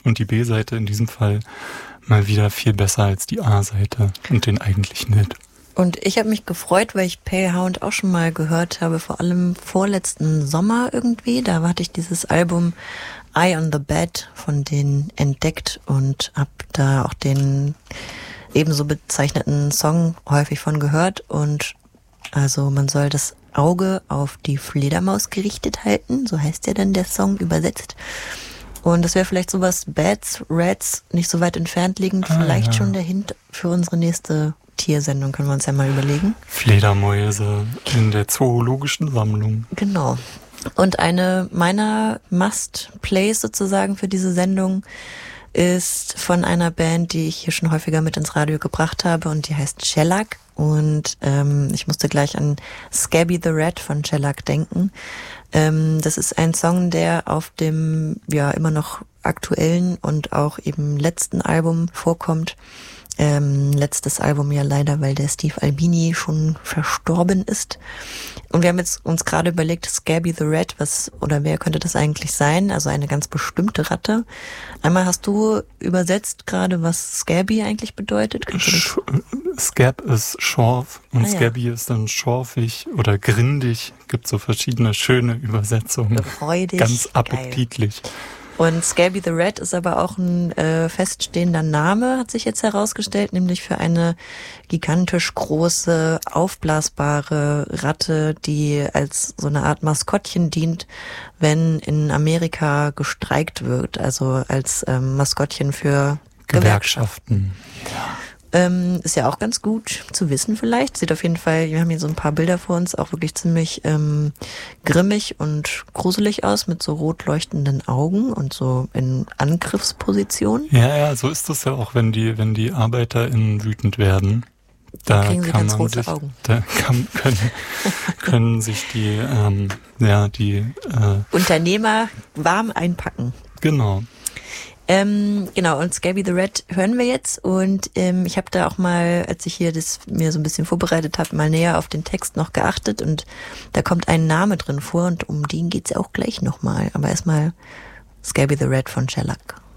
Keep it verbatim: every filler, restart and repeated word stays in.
und die B-Seite in diesem Fall mal wieder viel besser als die A-Seite und den eigentlichen Hit. Und ich habe mich gefreut, weil ich Pale Hound auch schon mal gehört habe, vor allem vorletzten Sommer irgendwie. Da hatte ich dieses Album Eye on the Bed von denen entdeckt und habe da auch den ebenso bezeichneten Song häufig von gehört. Und also man soll das Auge auf die Fledermaus gerichtet halten, so heißt ja dann der Song übersetzt. Und das wäre vielleicht sowas Bats, Rats, nicht so weit entfernt liegend, ah, vielleicht ja. schon der Hint für unsere nächste Tiersendung, können wir uns ja mal überlegen. Fledermäuse in der zoologischen Sammlung. Genau. Und eine meiner Must-Plays sozusagen für diese Sendung ist von einer Band, die ich hier schon häufiger mit ins Radio gebracht habe, und die heißt Shellac. Und ähm, ich musste gleich an Scabby the Rat von Shellac denken. Ähm, das ist ein Song, der auf dem ja immer noch aktuellen und auch eben letzten Album vorkommt. Ähm, letztes Album ja leider, weil der Steve Albini schon verstorben ist. Und wir haben jetzt uns gerade überlegt, Scabby the Rat, was oder wer könnte das eigentlich sein? Also eine ganz bestimmte Ratte. Einmal hast du übersetzt gerade, was Scabby eigentlich bedeutet. Sch- Scab ist Schorf und ah, Scabby ja. ist dann schorfig oder grindig. Gibt so verschiedene schöne Übersetzungen. Freudig, ganz appetitlich. Geil. Und Scabby the Rat ist aber auch ein äh, feststehender Name, hat sich jetzt herausgestellt, nämlich für eine gigantisch große, aufblasbare Ratte, die als so eine Art Maskottchen dient, wenn in Amerika gestreikt wird, also als ähm, Maskottchen für Gewerkschaften. Gewerkschaften. Ja. Ähm, ist ja auch ganz gut zu wissen vielleicht. Sieht auf jeden Fall, wir haben hier so ein paar Bilder vor uns, auch wirklich ziemlich ähm, grimmig und gruselig aus, mit so rot leuchtenden Augen und so in Angriffsposition. Ja, ja, so ist das ja auch, wenn die, wenn die ArbeiterInnen wütend werden. Da kriegen sie kann ganz man rote sich, Augen. Da kann, können, können sich die, ähm, ja, die äh, Unternehmer warm einpacken. Genau. Ähm, genau, und Scabby the Rat hören wir jetzt, und ähm, ich habe da auch mal, als ich hier das mir so ein bisschen vorbereitet habe, mal näher auf den Text noch geachtet, und da kommt ein Name drin vor, und um den geht's ja auch gleich nochmal. Aber erstmal Scabby the Rat von Shellac.